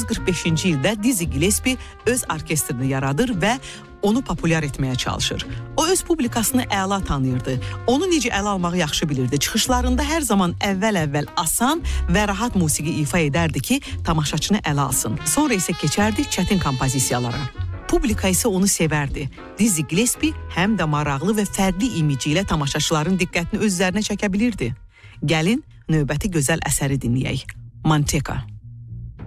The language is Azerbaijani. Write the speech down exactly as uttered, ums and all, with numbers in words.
qırx beşinci ildə Dizzy Gillespie öz orkestrini yaradır və onu populyar etməyə çalışır. O öz publikasını əla tanıyırdı. Onu necə ələ almağı yaxşı bilirdi. Çıxışlarında hər zaman əvvəl-əvvəl asan və rahat musiqi ifa edərdi ki, tamaşaçını ələ alsın. Sonra isə keçərdi çətin kompozisiyalara. Publika isə onu sevərdi. Dizzy Gillespie həm də maraqlı və fərqli imici ilə tamaşaçıların diqqətini öz üzərinə çəkə bilirdi. Gəlin, növbəti gözəl əsəri dinləyək. Manteca.